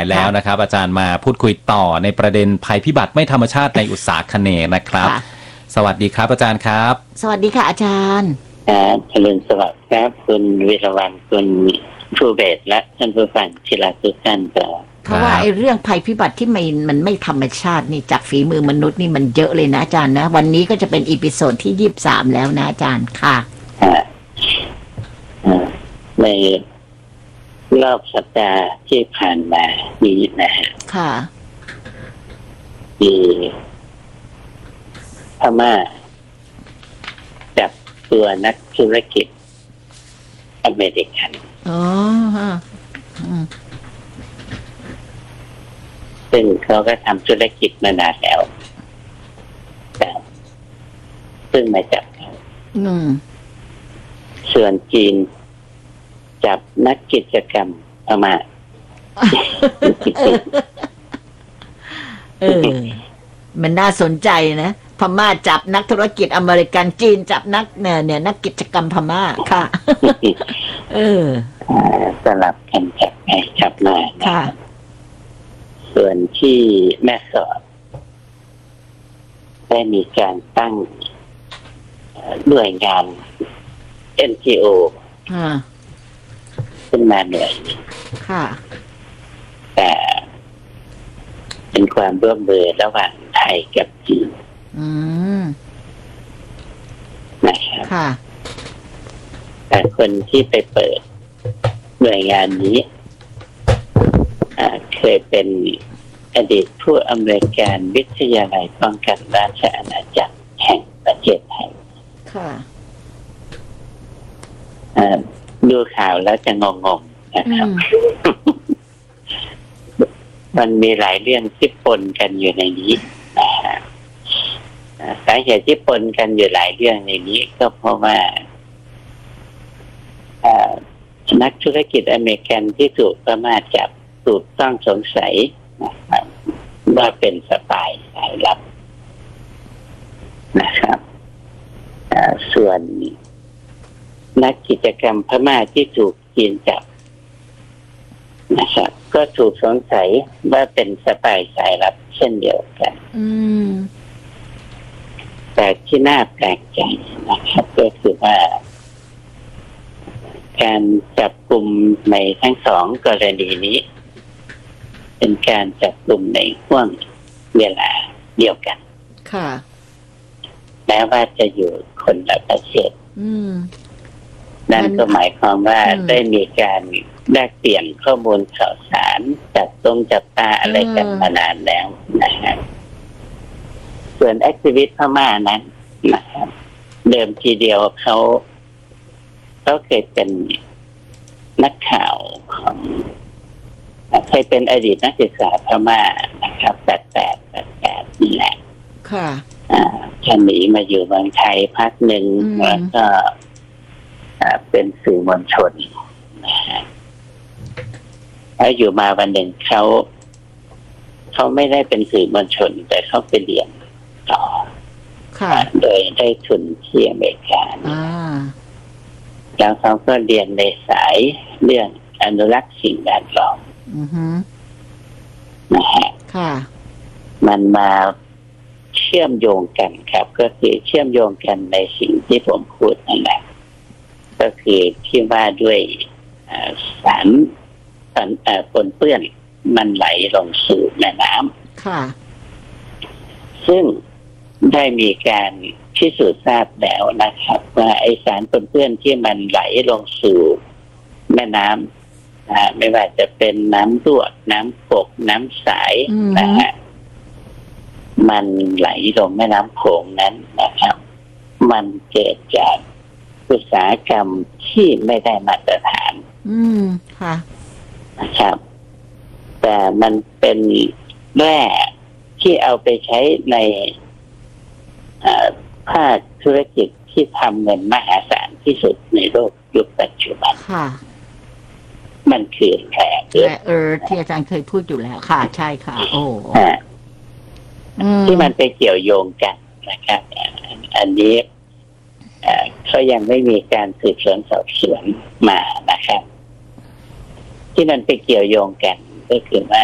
แล้วนะครับอาจารย์มาพูดคุยต่อในประเด็นภัยพิบัติไม่ธรรมชาติในอุตสาหคเนย์นะครับสวัสดีครับอาจารย์ครับสวัสดีค่ะอาจารย์เจริญสวัสดิ์ครับคุณวิรวรรณคุณผู้เบสและท่านผู้ฟังที่รักทุกท่านเพราะว่าไอ้เรื่องภัยพิบัติที่มันไม่ธรรมชาตินี่จากฝีมือมนุษย์นี่มันเยอะเลยนะอาจารย์นะวันนี้ก็จะเป็นอีพิโซดที่23แล้วนะอาจารย์ค่ะในรอบสัปดาห์ที่ผ่านมานี้นะฮะค่ะมีพม่าจับตัวนักธุรกิจอเมริกันซึ่งเขาก็ทำธุรกิจมานานแล้วแต่ซึ่งมาจับส่วนจีนจับนักกิจกรรมพม่ามันน่าสนใจนะพม่าจับนักธุรกิจอเมริกันจีนจับนักเนี่ยนักกิจกรรมพม่าค่ะสลับกันจับไปจับมาค่ะส่วนที่แม่สอดได้มีการตั้งหน่วยงาน NGO ขึ้นมาหน่วยค่ะแต่เป็นความร่วมมือระหว่างไทยกับจีนนะครับค่ะแต่คนที่ไปเปิดหน่วยงานนี้เคยเป็นอดีตผู้อำนวยการวิทยาลัยป้องกันราชอาณาจักรแห่งประเทศไทยค่ะดูข่าวแล้วจะงงๆนะครับมันมีหลายเรื่องที่ปนกันอยู่ในนี้นะฮะสาเหตุที่ปนกันอยู่หลายเรื่องในนี้ก็เพราะว่านักธุรกิจอเมริกันที่ถูกพม่าจับถูกต้องสงสัยนะครับว่าเป็นสปายสายลับนะครับส่วนนักกิจกรรมพม่าที่ถูกจีนจับนะครับก็ถูกสงสัยว่าเป็นสปายสายลับเช่นเดียวกันแต่ที่น่าแปลกใจนะครับก็คือว่าการจับกลุ่มในทั้งสองกรณีนี้เป็นการจับกลุ่มในช่วงเวลาเดียวกันค่ะแม้ว่าจะอยู่คนละประเทศนั่นก็หมายความว่าได้มีการแลกเปลี่ยนข้อมูลข่าวสารจับตาอะไรกันมานานแล้วนะครับส่วนแอคทิวิสต์พม่านั้นนะครับเดิมทีเดียวเขาเคยเป็นนักข่าวของเคยเป็นอดีตนักศึกษาพม่านะครับ88นี่แหละค่ะจะหนีมาอยู่เมืองไทยพักหนึ่งแล้วก็เป็นสื่อมวลชนนะฮะแล้วอยู่มาวันหนึ่งเขาไม่ได้เป็นสื่อมวลชนแต่เขาไปเรียนต่อโดยได้ทุนที่อเมริกาแล้วเขาก็เรียนในสายเรื่องอนุรักษ์สิ่งแวดล้อมนะฮะมันมาเชื่อมโยงกันครับก็คือเชื่อมโยงกันในสิ่งที่ผมพูดนั่นแหละก็คือที่ว่าด้วยสารปนเปื้อนมันไหลลงสู่แม่น้ำซึ่งได้มีการพิสูจน์ทราบแล้วนะครับว่าไอสารปนเปื้อนที่มันไหลลงสู่แม่น้ำไม่ว่าจะเป็นน้ำรั่วน้ำกกน้ำใสนะฮะมันไหลลงแม่น้ำโขงนั้นนะครับมันเกิดจากอุตสาหกรรมที่ไม่ได้มาตรฐานค่ะนะครับแต่มันเป็นแร่ที่เอาไปใช้ในภาคธุรกิจที่ทำเงินมหาศาลที่สุดในโลกยุคปัจจุบันมันคือแร่ที่อาจารย์เคยพูดอยู่แล้วค่ะใช่ค่ะโอ้ที่มันไปเกี่ยวโยงกันนะครับอันนี้เขายังไม่มีการสืบสวนสอบสวนมานะครับที่มันไปเกี่ยวโยงกันก็คือว่า